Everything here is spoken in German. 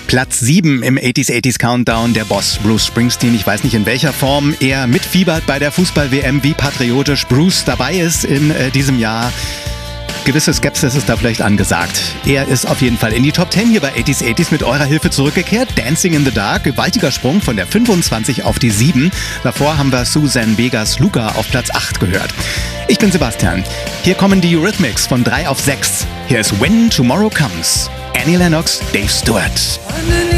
Platz 7 im 80s Countdown, der Boss Bruce Springsteen. Ich weiß nicht, in welcher Form er mitfiebert bei der Fußball-WM, wie patriotisch Bruce dabei ist in diesem Jahr. Gewisse Skepsis ist da vielleicht angesagt. Er ist auf jeden Fall in die Top 10 hier bei 80s mit eurer Hilfe zurückgekehrt. Dancing in the Dark, gewaltiger Sprung von der 25 auf die 7. Davor haben wir Suzanne Vegas Luca auf Platz 8 gehört. Ich bin Sebastian. Hier kommen die Eurythmics von 3 auf 6. Hier ist When Tomorrow Comes. Annie Lennox, Dave Stewart.